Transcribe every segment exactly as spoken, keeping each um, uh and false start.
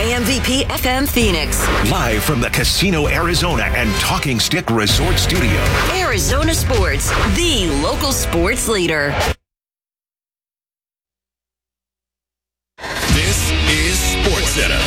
K M V P F M Phoenix. Live from the Casino Arizona and Talking Stick Resort Studio. Arizona Sports, the local sports leader. This is SportsCenter.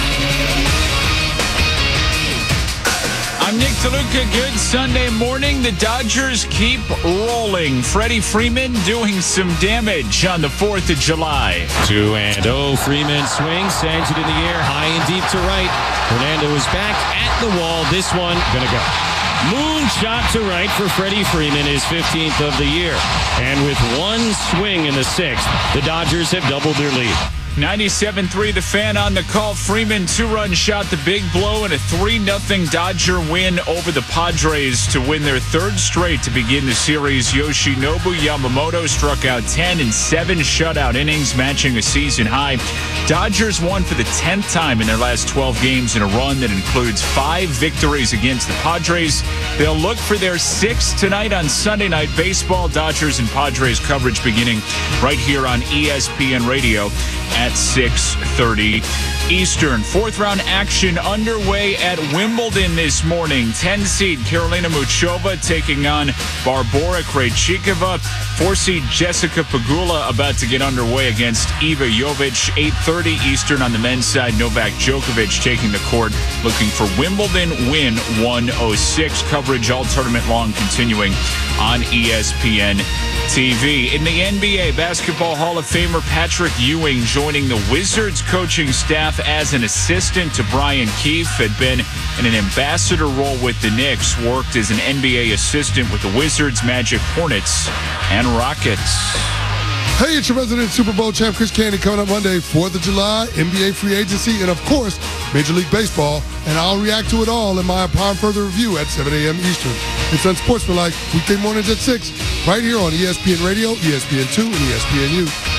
I'm Nick DeLuca. Good Sunday morning. The Dodgers keep rolling. Freddie Freeman doing some damage on the fourth of July. two and oh. Freeman swings, sends it in the air, high and deep to right. Hernando is back at the wall. This one gonna go. Moonshot to right for Freddie Freeman, his fifteenth of the year. And with one swing in the sixth, the Dodgers have doubled their lead. ninety-seven three The Fan on the call. Freeman two-run shot, the big blow, and a three nothing Dodger win over the Padres to win their third straight to begin the series. Yoshinobu Yamamoto struck out ten in seven shutout innings, matching a season high. Dodgers won for the tenth time in their last twelve games in a run that includes five victories against the Padres. They'll look for their sixth tonight on Sunday Night Baseball. Dodgers and Padres coverage beginning right here on E S P N Radio at six thirty Eastern. Fourth round action underway at Wimbledon this morning. ten seed Karolina Muchova taking on Barbora Krejcikova. four seed Jessica Pegula about to get underway against Iva Jovic. eight thirty Eastern on the men's side. Novak Djokovic taking the court, looking for Wimbledon win one oh six. Coverage all tournament long continuing on E S P N T V. In the N B A, Basketball Hall of Famer Patrick Ewing joining the Wizards coaching staff as an assistant to Brian Keefe. Had been in an ambassador role with the Knicks, worked as an N B A assistant with the Wizards, Magic, Hornets, and Rockets. Hey, it's your resident Super Bowl champ, Chris Candy, coming up Monday, fourth of July, N B A free agency, and of course, Major League Baseball. And I'll react to it all in my Upon Further Review at seven a.m. Eastern. It's Unsportsmanlike, weekday mornings at six, right here on E S P N Radio, E S P N two, and E S P N U.